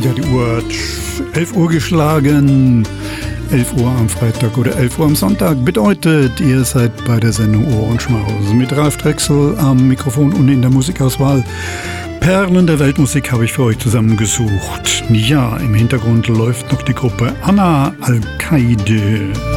Ja, die Uhr hat 11 Uhr geschlagen. 11 Uhr am Freitag oder 11 Uhr am Sonntag bedeutet, ihr seid bei der Sendung Ohrenschmaus mit Ralf Drechsel am Mikrofon und in der Musikauswahl. Perlen der Weltmusik habe ich für euch zusammengesucht. Ja, im Hintergrund läuft noch die Gruppe Anna Al-Kaide.